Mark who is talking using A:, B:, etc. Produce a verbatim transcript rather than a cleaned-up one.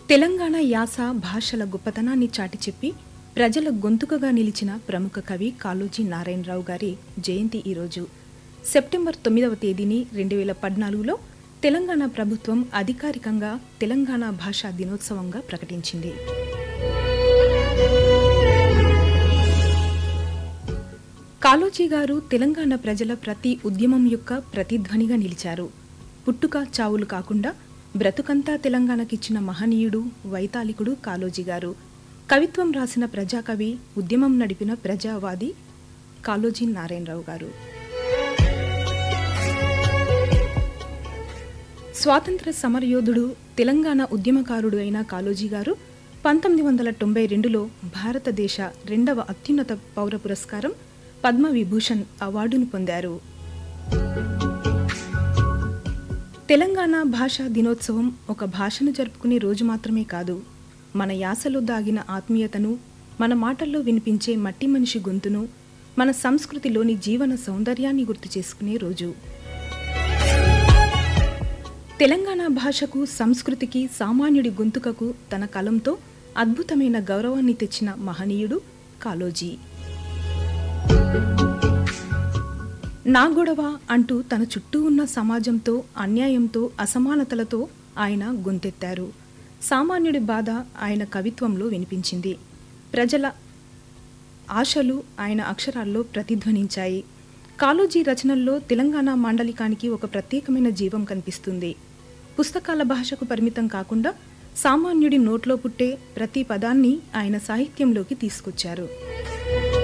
A: తెలంగాణ యాస భాషల గొప్పతనాన్ని చాటి చెప్పి ప్రజల గొంతుకగా నిలిచిన ప్రముఖ కవి కాళోజీ నారాయణరావు గారి జయంతి ఈరోజు సెప్టెంబర్ తొమ్మిదవ తేదీని రెండు వేల పద్నాలుగులో తెలంగాణ ప్రభుత్వం అధికారికంగా తెలంగాణ భాషా దినోత్సవంగా ప్రకటించింది. కాళోజీ గారు తెలంగాణ ప్రజల ప్రతి ఉద్యమం యొక్క ప్రతిధ్వనిగా నిలిచారు. పుట్టుక చావులు కాకుండా బ్రతుకంతా తెలంగాణకిచ్చిన మహనీయుడు, వైతాళికుడు కాళోజీ గారు. కవిత్వం రాసిన ప్రజాకవి, ఉద్యమం నడిపిన ప్రజావాది కాళోజీ నారాయణరావు గారు. స్వాతంత్ర సమరయోధుడు, తెలంగాణ ఉద్యమకారుడు అయిన కాళోజీ గారు పంతొమ్మిది వందల తొంభై రెండులో భారతదేశ రెండవ అత్యున్నత పౌర పురస్కారం పద్మవిభూషణ్ అవార్డును పొందారు. తెలంగాణ భాషా దినోత్సవం ఒక భాషను జరుపుకునే రోజు మాత్రమే కాదు, మన యాసలో దాగిన ఆత్మీయతను, మన మాటల్లో వినిపించే మట్టి మనిషి గొంతును, మన సంస్కృతిలోని జీవన సౌందర్యాన్ని గుర్తు చేసుకునే రోజు. తెలంగాణ భాషకు, సంస్కృతికి, సామాన్యుడి గొంతుకకు తన కలంతో అద్భుతమైన గౌరవాన్ని తెచ్చిన మహనీయుడు కాళోజీ. నా గొడవ అంటూ తన చుట్టూ ఉన్న సమాజంతో, అన్యాయంతో, అసమానతలతో ఆయన గొంతెత్తారు. సామాన్యుడి బాధ ఆయన కవిత్వంలో వినిపించింది. ప్రజల ఆశలు ఆయన అక్షరాల్లో ప్రతిధ్వనించాయి. కాళోజీ రచనల్లో తెలంగాణ మాండలికానికి ఒక ప్రత్యేకమైన జీవం కనిపిస్తుంది. పుస్తకాల భాషకు పరిమితం కాకుండా సామాన్యుడి నోట్లో పుట్టే ప్రతి పదాన్ని ఆయన సాహిత్యంలోకి తీసుకొచ్చారు.